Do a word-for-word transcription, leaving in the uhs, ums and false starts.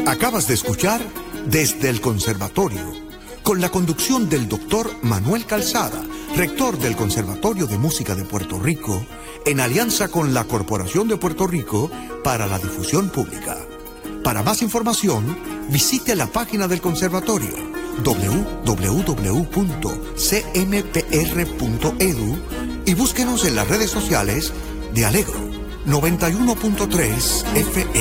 Acabas de escuchar Desde el Conservatorio, con la conducción del doctor Manuel Calzada, rector del Conservatorio de Música de Puerto Rico, en alianza con la Corporación de Puerto Rico para la Difusión Pública. Para más información, visite la página del Conservatorio doble u doble u doble u punto c m p r punto e d u y búsquenos en las redes sociales de Alegro noventa y uno punto tres F M.